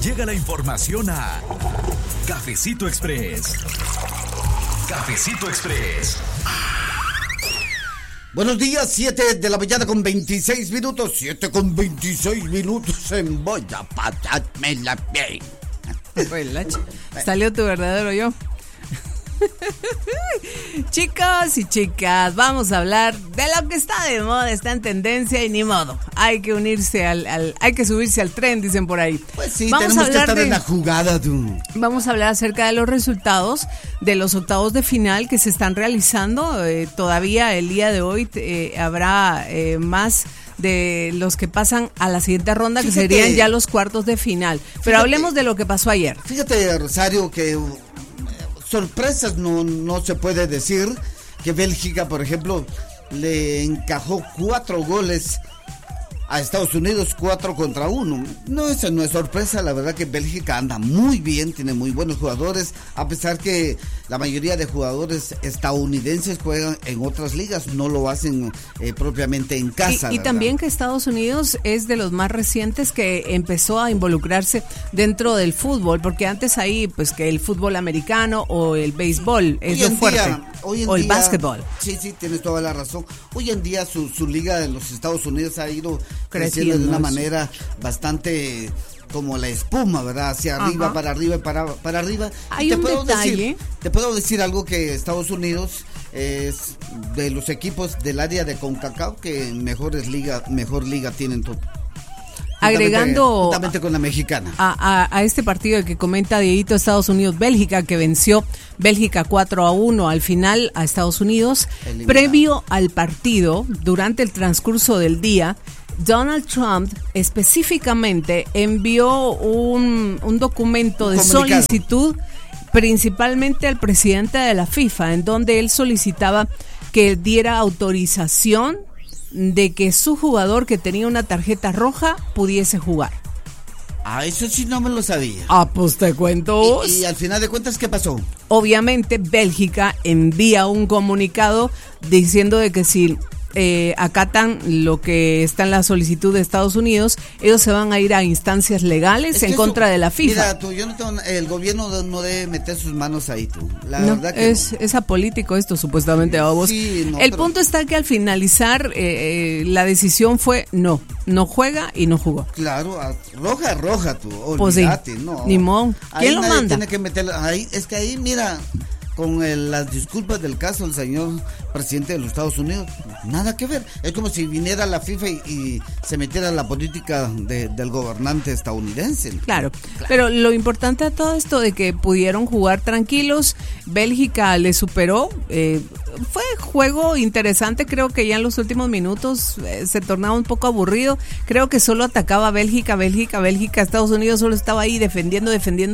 Llega la información a Cafecito Express. Cafecito Express. Buenos días, 7 de la mañana con 26 minutos. 7 con 26 minutos en Voy a pasarme la bien. Salió tu verdadero yo. Chicos y chicas, vamos a hablar de lo que está de moda, está en tendencia y ni modo. Hay que unirse hay que subirse al tren, dicen por ahí. Pues sí, tenemos que estar en la jugada, tú. Vamos a hablar acerca de los resultados de los octavos de final que se están realizando. Todavía el día de hoy habrá más de los que pasan a la siguiente ronda, que serían ya los cuartos de final. Pero hablemos de lo que pasó ayer. Fíjate, Rosario, que sorpresas no se puede decir. Que Bélgica, por ejemplo, le encajó 4 goles a Estados Unidos, 4-1. No, esa no es sorpresa. La verdad que Bélgica anda muy bien, tiene muy buenos jugadores, a pesar que la mayoría de jugadores estadounidenses juegan en otras ligas, no lo hacen propiamente en casa. Y también que Estados Unidos es de los más recientes que empezó a involucrarse dentro del fútbol, porque antes ahí, pues que el fútbol americano o el béisbol es lo fuerte, o el básquetbol. Sí, tienes toda la razón. Hoy en día su liga de los Estados Unidos ha ido creciendo de una manera bastante como la espuma, ¿verdad? Hacia arriba, para arriba, para arriba. Hay un detalle. Te puedo decir algo, que Estados Unidos es de los equipos del área de CONCACAF que mejor liga tienen todo. Agregando juntamente con la mexicana. A este partido que comenta Dieguito, Estados Unidos-Bélgica, que venció Bélgica 4-1 al final a Estados Unidos. Eliminado. Previo al partido, durante el transcurso del día, Donald Trump específicamente envió un documento de solicitud principalmente al presidente de la FIFA, en donde él solicitaba que diera autorización de que su jugador, que tenía una tarjeta roja, pudiese jugar. Eso sí no me lo sabía. Pues te cuento. Y al final de cuentas, ¿qué pasó? Obviamente Bélgica envía un comunicado diciendo de que si acatan lo que está en la solicitud de Estados Unidos, ellos se van a ir a instancias legales en contra de la FIFA. Mira, tú, el gobierno no debe meter sus manos ahí, tú. La verdad que es apolítico esto, supuestamente, a vos. Sí, el punto está que al finalizar la decisión fue no juega y no jugó. Claro, roja, tú. Olvídate, pues sí, no. Ni modo. ¿Quién lo manda? Tiene que meterlo ahí. Es que ahí, mira, con las disculpas del caso del señor presidente de los Estados Unidos, nada que ver. Es como si viniera la FIFA y se metiera en la política del gobernante estadounidense. Claro, pero lo importante a todo esto de que pudieron jugar tranquilos, Bélgica le superó, fue juego interesante. Creo que ya en los últimos minutos se tornaba un poco aburrido. Creo que solo atacaba Bélgica. Estados Unidos solo estaba ahí defendiendo.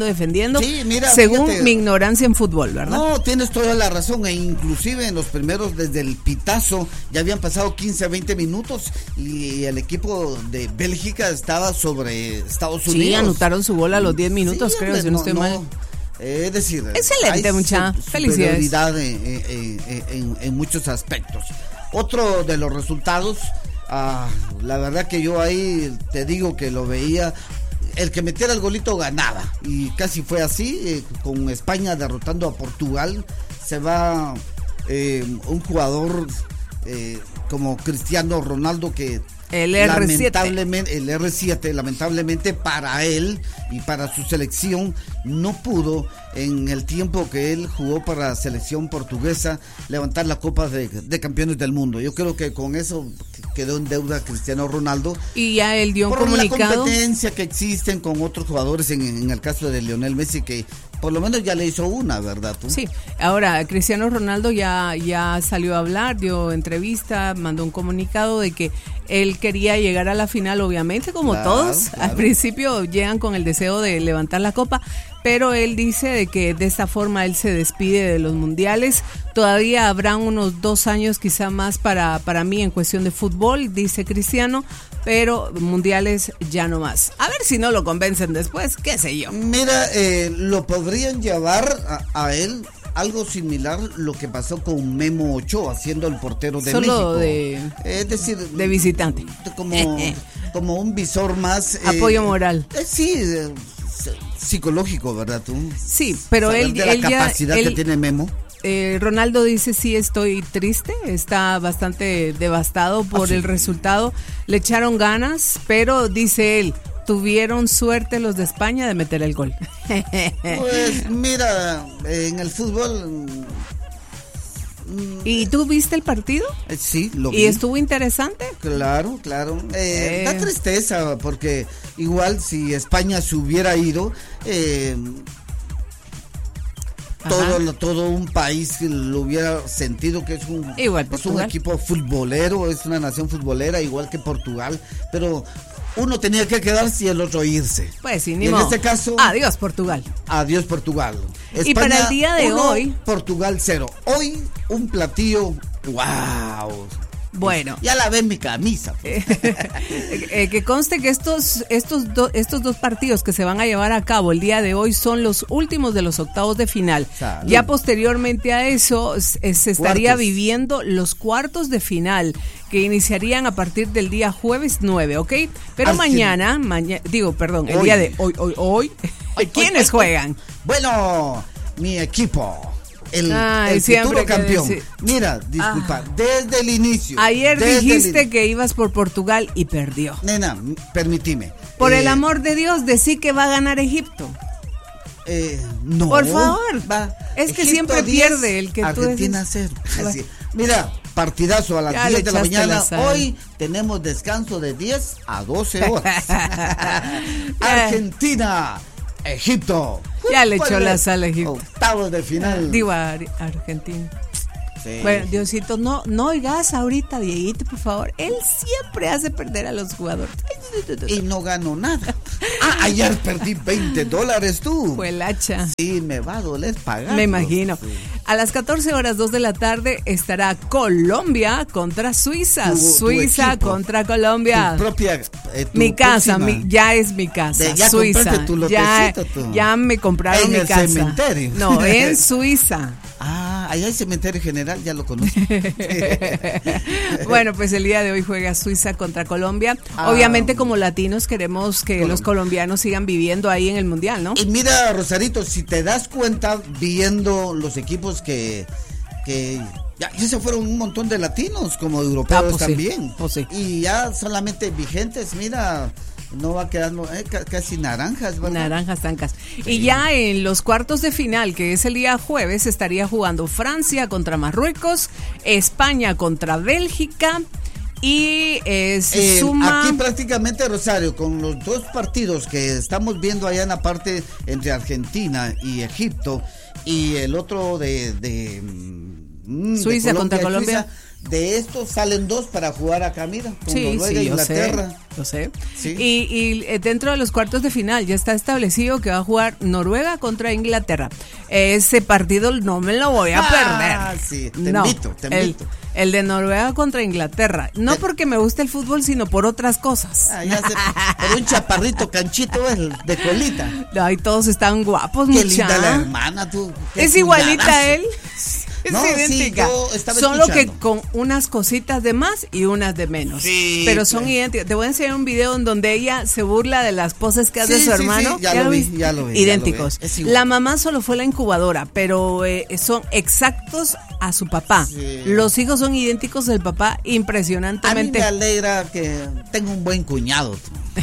Sí, mira, según fíjate, mi ignorancia en fútbol, ¿verdad? No, tienes toda la razón. E inclusive en los primeros, desde el pitazo, ya habían pasado 15 a 20 minutos y el equipo de Bélgica estaba sobre Estados Unidos. Sí, anotaron su gol a los 10 minutos, creo, si no estoy mal. Es decir, excelente, mucha felicidades. En muchos aspectos. Otro de los resultados, la verdad que yo ahí te digo que lo veía, el que metiera el golito ganaba, y casi fue así, con España derrotando a Portugal. Se va un jugador como Cristiano Ronaldo, que el R7, lamentablemente para él y para su selección, no pudo en el tiempo que él jugó para la selección portuguesa levantar la Copa de Campeones del Mundo. Yo creo que con eso quedó en deuda Cristiano Ronaldo. Y ya él dio un comunicado. Por la competencia que existen con otros jugadores, en el caso de Lionel Messi, que por lo menos ya le hizo una, ¿verdad tú? Sí, ahora Cristiano Ronaldo ya salió a hablar, dio entrevista, mandó un comunicado de que él quería llegar a la final, obviamente, como todos. Al principio llegan con el deseo de levantar la copa, pero él dice de que de esta forma él se despide de los mundiales. Todavía habrán unos 2 años quizá más para mí en cuestión de fútbol, dice Cristiano, pero mundiales ya no más. A ver si no lo convencen después, qué sé yo. Mira, lo podrían llevar a él algo similar lo que pasó con Memo Ochoa, siendo el portero de México. Es decir, de visitante. Como un visor más. Apoyo moral. Sí, psicológico, ¿verdad tú? Sí, pero Saber de la capacidad que tiene Memo. Ronaldo dice, sí, estoy triste, está bastante devastado por el resultado, le echaron ganas, pero dice él, tuvieron suerte los de España de meter el gol. Pues mira, en el fútbol... ¿Y tú viste el partido? Sí, lo vi. ¿Y estuvo interesante? Claro. Da tristeza porque igual si España se hubiera ido... todo un país lo hubiera sentido que es un equipo futbolero, es una nación futbolera igual que Portugal, pero uno tenía que quedarse y el otro irse. Pues sí, ni en este caso, adiós Portugal. España, y para el día de 1, hoy, Portugal 0. Hoy un platillo, wow. Bueno, ya la ven mi camisa. Que conste que estos dos partidos que se van a llevar a cabo el día de hoy son los últimos de los octavos de final. Salud. Ya posteriormente a eso se estaría viviendo los cuartos de final que iniciarían a partir del día jueves 9, ¿ok? Pero el día de hoy, ¿quiénes juegan? Bueno, mi equipo. El futuro campeón. Mira, disculpa, desde el inicio. Ayer dijiste que ibas por Portugal y perdió. Nena, permíteme. Por el amor de Dios, decí que va a ganar Egipto. No. Por favor. Es que Egipto siempre 10, pierde el que Argentina tú dices. 0. Mira, partidazo a las 10 de la mañana. Hoy tenemos descanso de 10 a 12 horas. Argentina. Egipto. Ya le echó la sal a Egipto. Octavos de final. Digo a Argentina. Sí. Bueno, Diosito, no oigas ahorita a Dieguito, por favor. Él siempre hace perder a los jugadores. Y no ganó nada. Ayer perdí $20 tú. Fue el hacha. Sí, me va a doler pagar. Me imagino. Sí. A las 14:02 de la tarde estará Colombia contra Suiza. Suiza contra Colombia. Mi casa, ya es mi casa. Ya Suiza. Tu lotecito, ya me compraron mi casa. En el cementerio. No, en Suiza. Allá hay cementerio general, ya lo conozco. Bueno, pues el día de hoy juega Suiza contra Colombia. Obviamente como latinos queremos que los colombianos sigan viviendo ahí en el Mundial, ¿no? Y mira, Rosarito, si te das cuenta viendo los equipos que ya se fueron un montón de latinos como europeos también. Sí. Y ya solamente vigentes, mira... No va quedando casi naranjas, ¿verdad? Naranjas tancas. Sí. Y ya en los cuartos de final, que es el día jueves, estaría jugando Francia contra Marruecos, España contra Bélgica y suma... Aquí prácticamente, Rosario, con los dos partidos que estamos viendo allá en la parte entre Argentina y Egipto y el otro de Suiza contra Colombia. De estos salen 2 para jugar acá, mira, con Noruega e Inglaterra. Lo sé. Sí. Y dentro de los cuartos de final ya está establecido que va a jugar Noruega contra Inglaterra. Ese partido no me lo voy a perder. Sí, te invito. El de Noruega contra Inglaterra. No porque me guste el fútbol, sino por otras cosas. Ya sé, por un chaparrito canchito de colita. Ay, todos están guapos, Qué linda la hermana, tú. Es igualita a él. Es no, idéntica. Sí, solo que con unas cositas de más y unas de menos. Sí, pero son idénticas. Te voy a enseñar un video en donde ella se burla de las poses que hace su hermano. Sí, ya lo vi. Idénticos. La mamá solo fue la incubadora, pero son exactos a su papá. Sí. Los hijos son idénticos del papá impresionantemente. A mí me alegra que tengo un buen cuñado.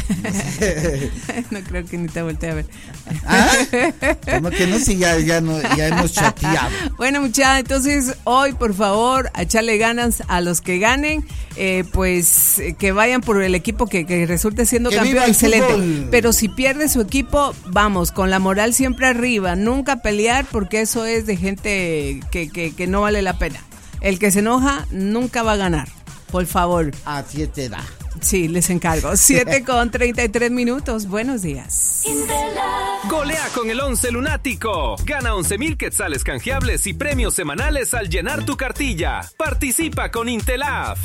No creo que ni te voltee a ver. Como que no, si ya hemos chateado. Bueno, muchachos, entonces hoy por favor a echarle ganas a los que ganen, pues que vayan por el equipo que resulte siendo campeón, excelente. Fútbol. Pero si pierde su equipo, vamos, con la moral siempre arriba, nunca pelear porque eso es de gente que no vale la pena. El que se enoja nunca va a ganar, por favor. Así te da. Sí, les encargo. 7:33. Buenos días. Golea con el 11 lunático. Gana 11,000 quetzales canjeables y premios semanales al llenar tu cartilla. Participa con Intelaf.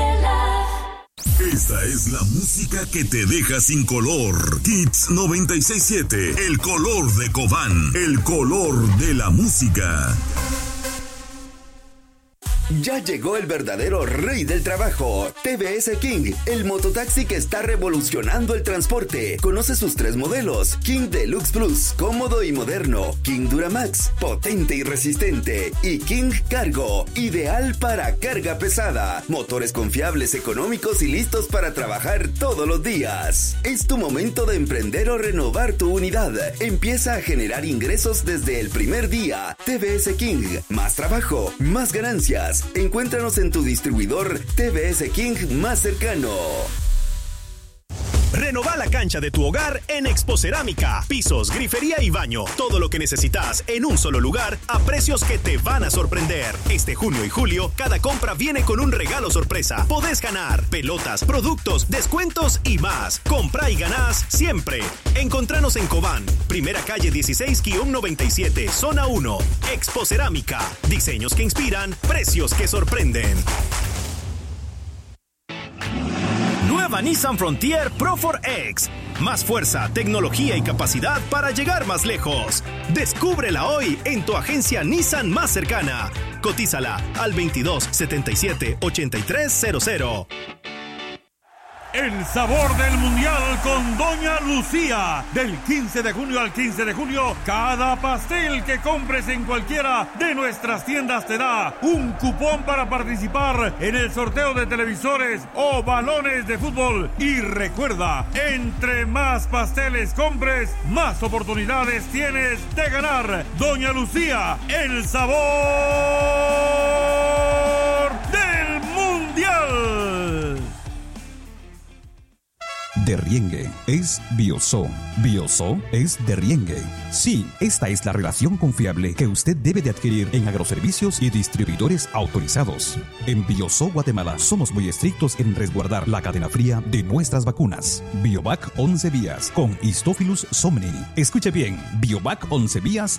Esta es la música que te deja sin color. Hits 96.7. El color de Cobán. El color de la música. Ya llegó el verdadero rey del trabajo, TVS King, el mototaxi que está revolucionando el transporte. Conoce sus 3 modelos: King Deluxe Plus, cómodo y moderno; King Duramax, potente y resistente; y King Cargo, ideal para carga pesada. Motores confiables, económicos y listos para trabajar todos los días. Es tu momento de emprender o renovar tu unidad. Empieza a generar ingresos desde el primer día. TVS King, más trabajo, más ganancias. Encuéntranos en tu distribuidor TVS King más cercano. Renova la cancha de tu hogar en Expo Cerámica. Pisos, grifería y baño. Todo lo que necesitas en un solo lugar a precios que te van a sorprender. Este junio y julio, cada compra viene con un regalo sorpresa. Podés ganar pelotas, productos, descuentos y más. Compra y ganás siempre. Encontranos en Cobán, primera calle 16-97, zona 1. Expo Cerámica. Diseños que inspiran, precios que sorprenden. Nueva Nissan Frontier Pro 4X. Más fuerza, tecnología y capacidad para llegar más lejos. Descúbrela hoy en tu agencia Nissan más cercana. Cotízala al 22 77 8300. El sabor del mundial con Doña Lucía. Del 15 de junio al 15 de junio, cada pastel que compres en cualquiera de nuestras tiendas te da un cupón para participar en el sorteo de televisores o balones de fútbol. Y recuerda, entre más pasteles compres, más oportunidades tienes de ganar. Doña Lucía, el sabor del mundial. Derriengue es Bioso. Bioso es Derriengue. Sí, esta es la relación confiable que usted debe de adquirir en agroservicios y distribuidores autorizados. En Bioso Guatemala somos muy estrictos en resguardar la cadena fría de nuestras vacunas. Biovac 11 vías con Histophilus somni. Escuche bien, Biovac 11 vías